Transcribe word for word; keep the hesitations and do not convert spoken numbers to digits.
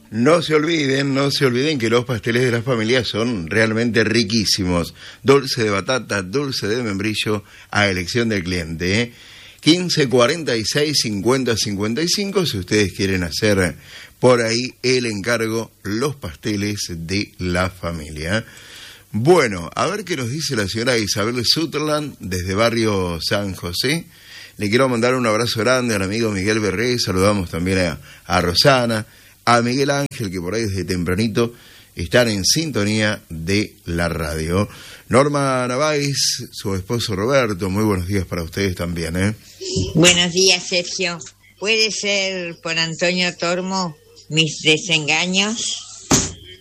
No se olviden, no se olviden que los pasteles de la familia son realmente riquísimos. Dulce de batata, dulce de membrillo, a elección del cliente, ¿eh? quince cuarenta y seis cincuenta cincuenta y cinco, si ustedes quieren hacer por ahí el encargo, los pasteles de la familia. Bueno, a ver qué nos dice la señora Isabel Sutherland desde Barrio San José. Le quiero mandar un abrazo grande al amigo Miguel Berré, saludamos también a, a Rosana, a Miguel Ángel, que por ahí desde tempranito están en sintonía de la radio. Norma Navais, su esposo Roberto, muy buenos días para ustedes también, ¿eh? Buenos días, Sergio. ¿Puede ser por Antonio Tormo, Mis desengaños?